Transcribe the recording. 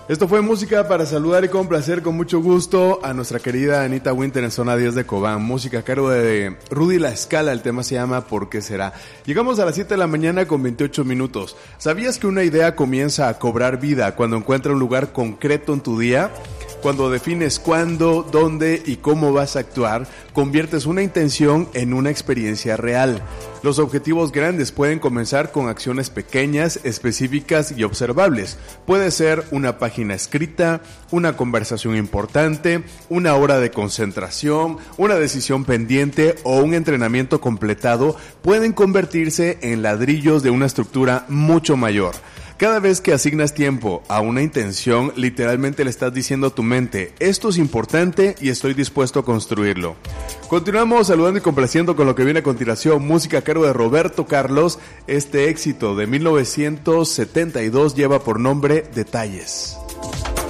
Esto fue música para saludar y complacer con mucho gusto a nuestra querida Anita Winter en Zona 10 de Cobán. Música a cargo de Rudy La Escala, el tema se llama ¿Por qué será? Llegamos a las 7 de la mañana con 28 minutos. ¿Sabías que una idea comienza a cobrar vida cuando encuentra un lugar concreto en tu día? Cuando defines cuándo, dónde y cómo vas a actuar, conviertes una intención en una experiencia real. Los objetivos grandes pueden comenzar con acciones pequeñas, específicas y observables. Puede ser una página escrita, una conversación importante, una hora de concentración, una decisión pendiente o un entrenamiento completado. Pueden convertirse en ladrillos de una estructura mucho mayor. Cada vez que asignas tiempo a una intención, literalmente le estás diciendo a tu mente, esto es importante y estoy dispuesto a construirlo. Continuamos saludando y complaciendo con lo que viene a continuación, música a cargo de Roberto Carlos. Este éxito de 1972 lleva por nombre Detalles.